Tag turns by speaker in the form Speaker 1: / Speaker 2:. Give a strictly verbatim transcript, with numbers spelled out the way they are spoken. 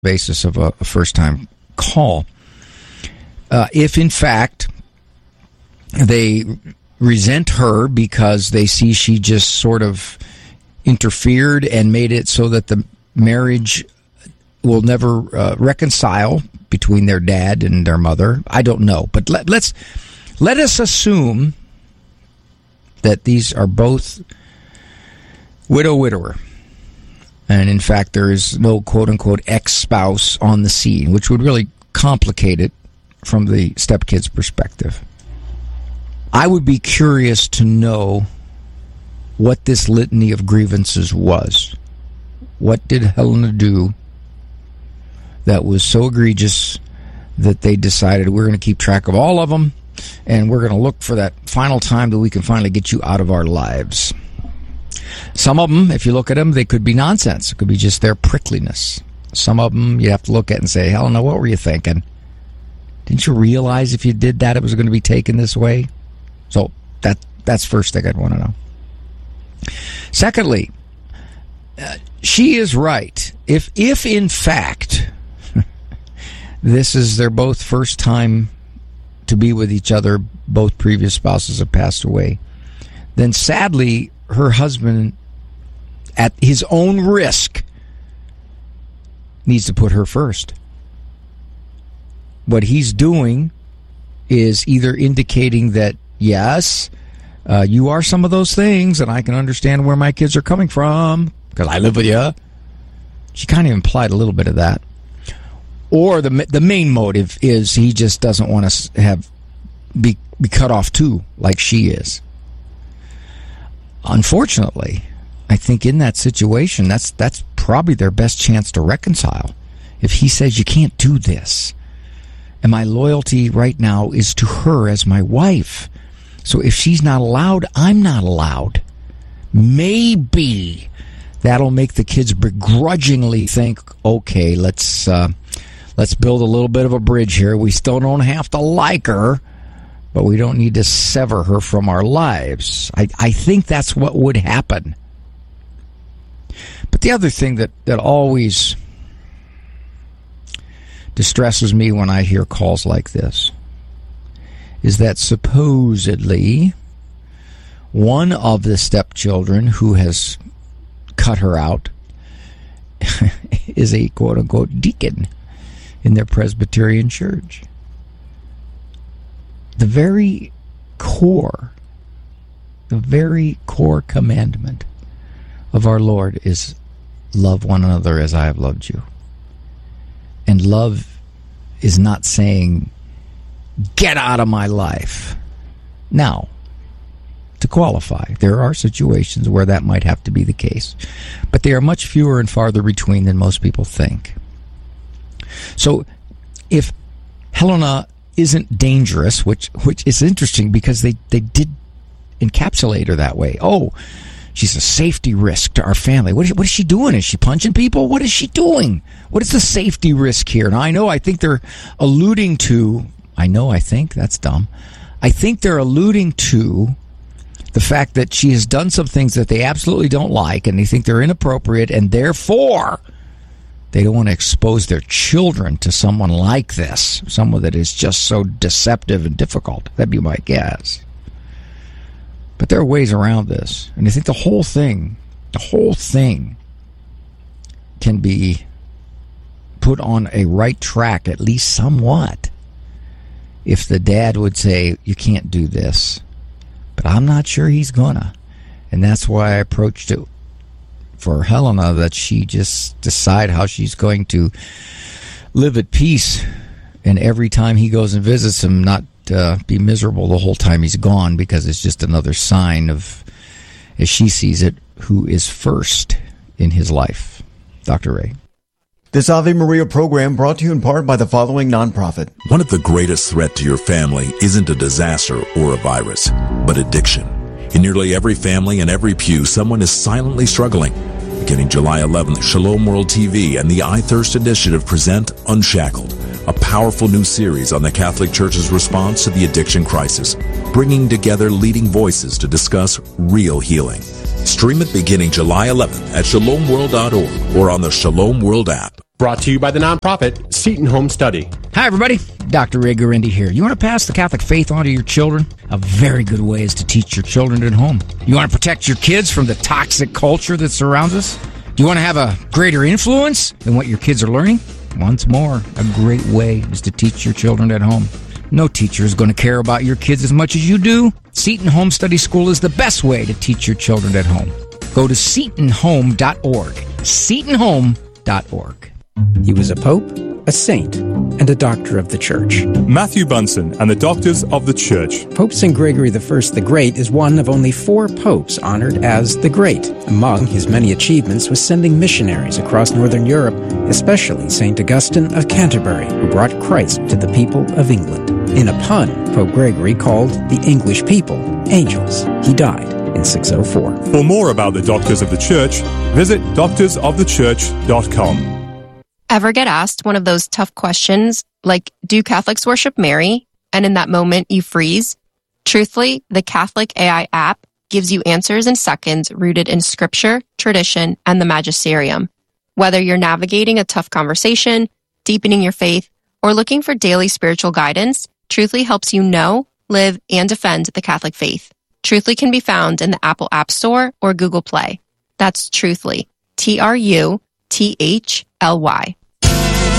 Speaker 1: basis of a, a first-time call. Uh, if, in fact, they resent her because they see she just sort of interfered and made it so that the marriage will never uh, reconcile between their dad and their mother, I don't know. But let, let's let us assume that these are both widow-widower. And, in fact, there is no quote-unquote ex-spouse on the scene, which would really complicate it from the stepkid's perspective. I would be curious to know what this litany of grievances was. What did Helena do that was so egregious that they decided we're going to keep track of all of them, and we're going to look for that final time that we can finally get you out of our lives? Some of them, if you look at them, they could be nonsense. It could be just their prickliness. Some of them you have to look at and say, Helena, what were you thinking? Didn't you realize if you did that it was going to be taken this way? So that that's first thing I'd want to know. Secondly, uh, she is right. If, if in fact, this is their both first time to be with each other, both previous spouses have passed away, then sadly, her husband, at his own risk, needs to put her first. What he's doing is either indicating that, yes, uh, you are some of those things, and I can understand where my kids are coming from, because I live with you. She kind of implied a little bit of that. Or the the main motive is he just doesn't want to have be, be cut off too, like she is. Unfortunately, I think in that situation, that's that's probably their best chance to reconcile. If he says, you can't do this, and my loyalty right now is to her as my wife, so if she's not allowed, I'm not allowed. Maybe that'll make the kids begrudgingly think, okay, let's uh, let's build a little bit of a bridge here. We still don't have to like her, but we don't need to sever her from our lives. I, I think that's what would happen. But the other thing that, that always distresses me when I hear calls like this is that supposedly one of the stepchildren who has cut her out is a quote-unquote deacon in their Presbyterian church. The very core, the very core commandment of our Lord is love one another as I have loved you. And love is not saying, get out of my life. Now, to qualify, there are situations where that might have to be the case, but they are much fewer and farther between than most people think. So if Helena isn't dangerous, which which is interesting because they, they did encapsulate her that way. Oh, she's a safety risk to our family. What is, what is she doing? Is she punching people? What is she doing? What is the safety risk here? Now, I know, I think they're alluding to, I know, I think, that's dumb. I think they're alluding to the fact that she has done some things that they absolutely don't like, and they think they're inappropriate, and therefore they don't want to expose their children to someone like this, someone that is just so deceptive and difficult. That'd be my guess. But there are ways around this. And I think the whole thing, the whole thing can be put on a right track, at least somewhat, if the dad would say, you can't do this. But I'm not sure he's gonna. And that's why I approached it for Helena, that she just decide how she's going to live at peace, and every time he goes and visits him, not uh, be miserable the whole time he's gone, because it's just another sign of, as she sees it, who is first in his life. Doctor Ray.
Speaker 2: This Ave Maria program brought to you in part by the following nonprofit.
Speaker 3: One of the greatest threats to your family isn't a disaster or a virus, but addiction. In nearly every family and every pew, someone is silently struggling. Beginning July eleventh, Shalom World T V and the iThirst Initiative present Unshackled, a powerful new series on the Catholic Church's response to the addiction crisis, bringing together leading voices to discuss real healing. Stream it beginning July eleventh at shalom world dot org or on the Shalom World app.
Speaker 4: Brought to you by the nonprofit Seton Home Study.
Speaker 1: Hi, everybody. Doctor Ray Guarendi here. You want to pass the Catholic faith on to your children? A very good way is to teach your children at home. You want to protect your kids from the toxic culture that surrounds us? Do you want to have a greater influence than what your kids are learning? Once more, a great way is to teach your children at home. No teacher is going to care about your kids as much as you do. Seton Home Study School is the best way to teach your children at home. Go to seton home dot org. seton home dot org.
Speaker 5: He was a pope, a saint, and a doctor of the church.
Speaker 6: Matthew Bunson and the Doctors of the Church.
Speaker 5: Pope Saint Gregory the First the Great is one of only four popes honored as the Great. Among his many achievements was sending missionaries across Northern Europe, especially Saint Augustine of Canterbury, who brought Christ to the people of England. In a pun, Pope Gregory called the English people angels. He died in six oh four.
Speaker 6: For more about the Doctors of the Church, visit doctors of the church dot com.
Speaker 7: Ever get asked one of those tough questions, like, do Catholics worship Mary? And in that moment, you freeze? Truthfully, the Catholic A I app gives you answers in seconds rooted in scripture, tradition, and the magisterium. Whether you're navigating a tough conversation, deepening your faith, or looking for daily spiritual guidance, Truthfully helps you know, live, and defend the Catholic faith. Truthfully can be found in the Apple App Store or Google Play. That's Truthfully. T R U T H L Y.